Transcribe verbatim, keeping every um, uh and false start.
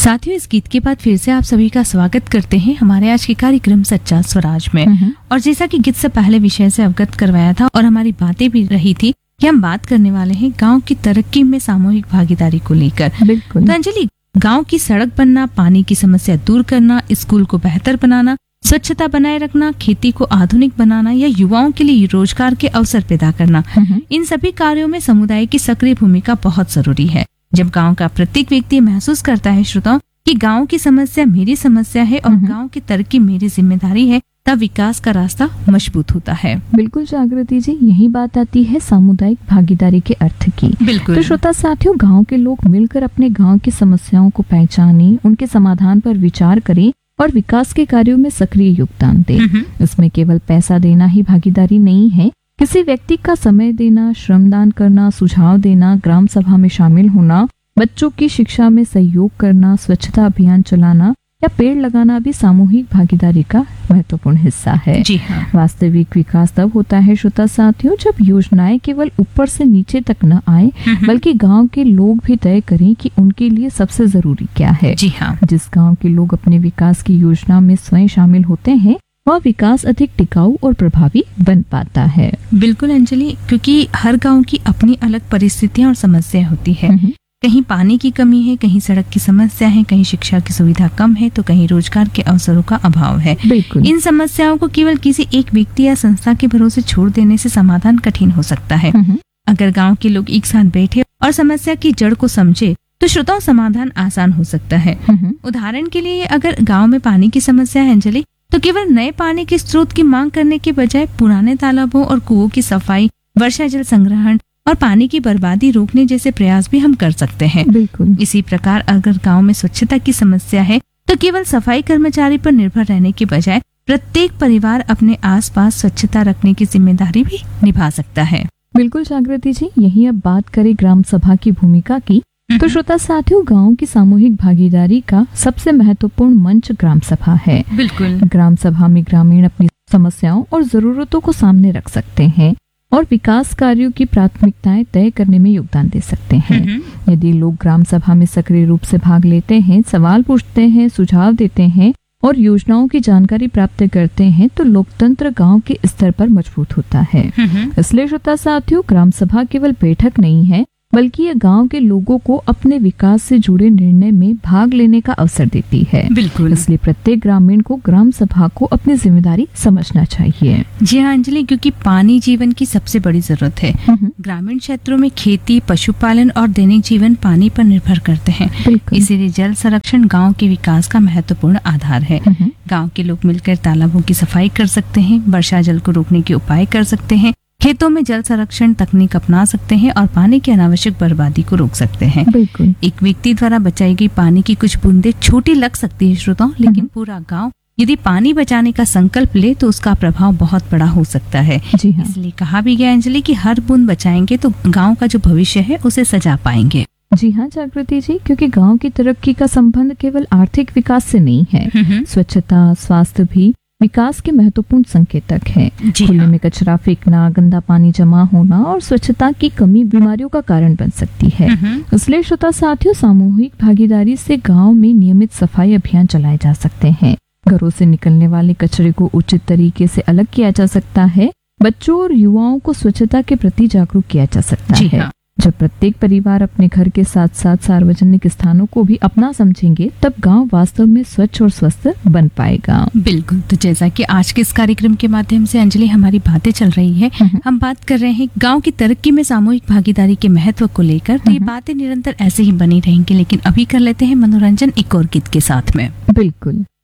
साथियों, इस गीत के बाद फिर से आप सभी का स्वागत करते हैं हमारे आज के कार्यक्रम सच्चा स्वराज में। और जैसा कि गीत से पहले विषय से अवगत करवाया था और हमारी बातें भी रही थी कि हम बात करने वाले हैं गांव की तरक्की में सामूहिक भागीदारी को लेकर। बिल्कुल। तो अंजलि, गांव की सड़क बनना, पानी की समस्या दूर करना, स्कूल को बेहतर बनाना, स्वच्छता बनाए रखना, खेती को आधुनिक बनाना या युवाओं के लिए रोजगार के अवसर पैदा करना, इन सभी कार्यों में समुदाय की सक्रिय भूमिका बहुत जरूरी है। जब गांव का प्रत्येक व्यक्ति महसूस करता है श्रोताओं कि गांव की समस्या मेरी समस्या है और गांव की तरक्की मेरी जिम्मेदारी है, तब विकास का रास्ता मजबूत होता है। बिल्कुल जागृति जी, यही बात आती है सामुदायिक भागीदारी के अर्थ की। बिल्कुल। तो श्रोता साथियों, गांव के लोग मिलकर अपने गांव की समस्याओं को पहचानें, उनके समाधान पर विचार करें और विकास के कार्यों में सक्रिय योगदान दें। इसमें केवल पैसा देना ही भागीदारी नहीं है। किसी व्यक्ति का समय देना, श्रमदान करना, सुझाव देना, ग्राम सभा में शामिल होना, बच्चों की शिक्षा में सहयोग करना, स्वच्छता अभियान चलाना या पेड़ लगाना भी सामूहिक भागीदारी का महत्वपूर्ण हिस्सा है। जी हाँ। वास्तविक विकास तब होता है श्रोता साथियों, जब योजनाएं केवल ऊपर से नीचे तक न आए, बल्कि गांव के लोग भी तय करें कि उनके लिए सबसे जरूरी क्या है। जी हाँ। जिस गांव के लोग अपने विकास की योजना में स्वयं शामिल होते हैं, वह विकास अधिक टिकाऊ और प्रभावी बन पाता है। बिल्कुल अंजलि, क्योंकि हर गांव की अपनी अलग परिस्थितियां और समस्याएं होती है। कहीं पानी की कमी है, कहीं सड़क की समस्या है, कहीं शिक्षा की सुविधा कम है, तो कहीं रोजगार के अवसरों का अभाव है। बिल्कुल। इन समस्याओं को केवल किसी एक व्यक्ति या संस्था के भरोसे छोड़ देने से समाधान कठिन हो सकता है। अगर गांव के लोग एक साथ बैठे और समस्या की जड़ को समझे तो श्रोताओं, समाधान आसान हो सकता है। उदाहरण के लिए, अगर गाँव में पानी की समस्या है अंजलि, तो केवल नए पानी के स्रोत की मांग करने के बजाय पुराने तालाबों और कुओं की सफाई, वर्षा जल संग्रहण और पानी की बर्बादी रोकने जैसे प्रयास भी हम कर सकते हैं। बिल्कुल। इसी प्रकार अगर गांव में स्वच्छता की समस्या है तो केवल सफाई कर्मचारी पर निर्भर रहने के बजाय प्रत्येक परिवार अपने आसपास स्वच्छता रखने की जिम्मेदारी भी निभा सकता है। बिल्कुल जागृति जी, यही अब बात करें ग्राम सभा की भूमिका की। तो श्रोता साथियों, गांव की सामूहिक भागीदारी का सबसे महत्वपूर्ण मंच ग्राम सभा है। बिल्कुल। ग्राम सभा में ग्रामीण अपनी समस्याओं और जरूरतों को सामने रख सकते हैं और विकास कार्यों की प्राथमिकताएं तय करने में योगदान दे सकते हैं। यदि लोग ग्राम सभा में सक्रिय रूप से भाग लेते हैं, सवाल पूछते हैं, सुझाव देते हैं और योजनाओं की जानकारी प्राप्त करते हैं, तो लोकतंत्र गांव के स्तर पर मजबूत होता है। इसलिए श्रोता साथियों, ग्राम सभा केवल बैठक नहीं है, बल्कि ये गांव के लोगों को अपने विकास से जुड़े निर्णय में भाग लेने का अवसर देती है। बिल्कुल। इसलिए प्रत्येक ग्रामीण को ग्राम सभा को अपनी जिम्मेदारी समझना चाहिए। जी हाँ अंजलि, क्योंकि पानी जीवन की सबसे बड़ी जरूरत है। ग्रामीण क्षेत्रों में खेती, पशुपालन और दैनिक जीवन पानी पर निर्भर करते हैं। इसीलिए जल संरक्षण गाँव के विकास का महत्वपूर्ण आधार है। गाँव के लोग मिलकर तालाबों की सफाई कर सकते हैं, वर्षा जल को रोकने के उपाय कर सकते हैं, खेतों में जल संरक्षण तकनीक अपना सकते हैं और पानी की अनावश्यक बर्बादी को रोक सकते हैं। बिल्कुल। एक व्यक्ति द्वारा बचाई गई पानी की कुछ बूंदें छोटी लग सकती है श्रोताओं, लेकिन पूरा गांव यदि पानी बचाने का संकल्प ले तो उसका प्रभाव बहुत बड़ा हो सकता है। जी हाँ। इसलिए कहा भी गया अंजलि कि हर बूंद बचाएंगे तो गाँव का जो भविष्य है उसे सजा पाएंगे। जी हाँ जागृति जी, क्योंकि गांव की तरक्की का संबंध केवल आर्थिक विकास से नहीं है। स्वच्छता, स्वास्थ्य भी विकास के महत्वपूर्ण संकेतक है। खुले में कचरा फेंकना, गंदा पानी जमा होना और स्वच्छता की कमी बीमारियों का कारण बन सकती है। इसलिए श्रोता साथियों, सामूहिक भागीदारी से गांव में नियमित सफाई अभियान चलाए जा सकते हैं। घरों से निकलने वाले कचरे को उचित तरीके से अलग किया जा सकता है। बच्चों और युवाओं को स्वच्छता के प्रति जागरूक किया जा सकता है। हाँ। जब प्रत्येक परिवार अपने घर के साथ साथ सार्वजनिक स्थानों को भी अपना समझेंगे, तब गांव वास्तव में स्वच्छ और स्वस्थ बन पाएगा। बिल्कुल। तो जैसा कि आज के इस कार्यक्रम के माध्यम से अंजलि हमारी बातें चल रही है, हम बात कर रहे हैं गांव की तरक्की में सामूहिक भागीदारी के महत्व को लेकर। तो ये बातें निरंतर ऐसे ही बनी रहेंगी, लेकिन अभी कर लेते हैं मनोरंजन एक और गीत के साथ में। बिल्कुल।